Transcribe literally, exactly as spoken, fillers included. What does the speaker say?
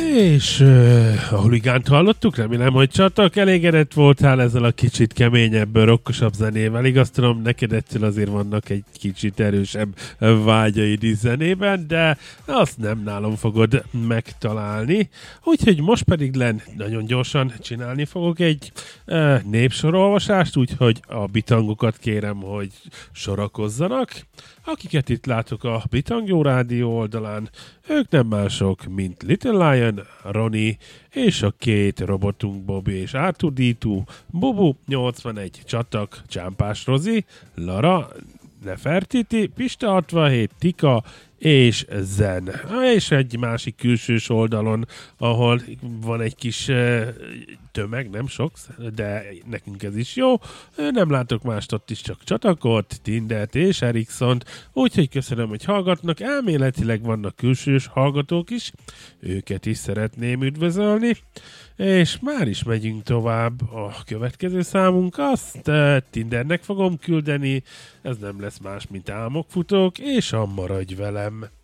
És uh, a Huligánt hallottuk, remélem, hogy csatak. Elégedett voltál ezzel a kicsit keményebb, rokkosabb zenével. Igaz tudom, neked egyszer azért vannak egy kicsit erősebb vágyaid is zenében, de azt nem nálam fogod megtalálni. Úgyhogy most pedig len nagyon gyorsan csinálni fogok egy uh, népsorolvasást, úgyhogy a bitangokat kérem, hogy sorakozzanak. Akiket itt látok a Bitangjó Rádió oldalán, ők nem mások, mint Little Lion, Ronnie és a két robotunk Bobby és er kettő dé kettő, Bubu nyolcvanegy, Csatak, Csámpás Rozi, Lara, Nefertiti, Pista hatvanhét, Tika és Zen. És egy másik külsős oldalon, ahol van egy kis tömeg, nem sok, de nekünk ez is jó. Nem látok mást, ott is csak Csatakot, Tindert és Ericssont, úgyhogy köszönöm, hogy hallgatnak. Elméletileg vannak külsős hallgatók is, őket is szeretném üdvözölni. És már is megyünk tovább. A következő számunk azt Tindernek fogom küldeni, ez nem lesz más, mint Álmokfutók, és a Maradj velem.